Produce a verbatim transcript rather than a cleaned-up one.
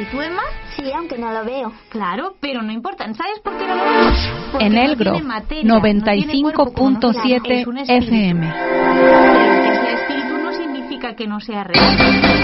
tú, Emma? Sí, aunque no lo veo. Claro, pero no importa. ¿Sabes por qué no lo veo? Porque En el no tiene Grove, materia, noventa y no tiene cinco cuerpo como punto nosotros. siete Es un espíritu. F M. Pero que sea espíritu no significa que no sea real.